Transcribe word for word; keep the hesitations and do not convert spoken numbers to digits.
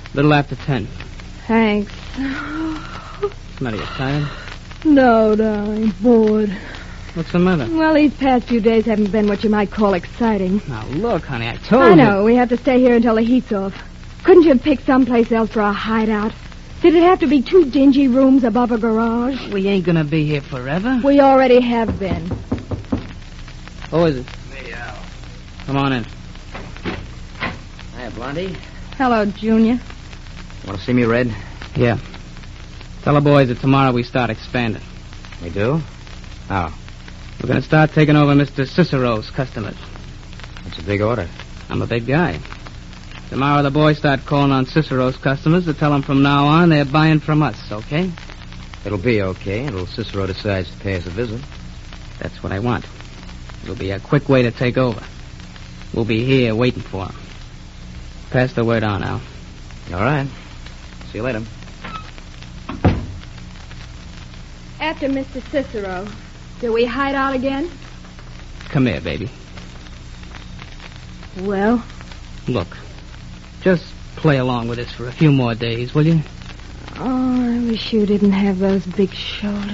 Little after ten. Thanks. What's the matter, you tired? No, darling. Bored. What's the matter? Well, these past few days haven't been what you might call exciting. Now, look, honey, I told I you. know. We have to stay here until the heat's off. Couldn't you have picked someplace else for a hideout? Did it have to be two dingy rooms above a garage? We ain't gonna be here forever. We already have been. Who is it? Me, Al. Come on in. Hiya, Blondie. Hello, Junior. Want to see me, Red? Yeah. Tell the boys that tomorrow we start expanding. We do? How? We're gonna start taking over Mister Cicero's customers. That's a big order. I'm a big guy. Tomorrow the boys start calling on Cicero's customers to tell them from now on they're buying from us, okay? It'll be okay until Cicero decides to pay us a visit. That's what I want. It'll be a quick way to take over. We'll be here waiting for him. Pass the word on, Al. All right. See you later. After Mister Cicero, do we hide out again? Come here, baby. Well? Look, just play along with this for a few more days, will you? Oh, I wish you didn't have those big shoulders.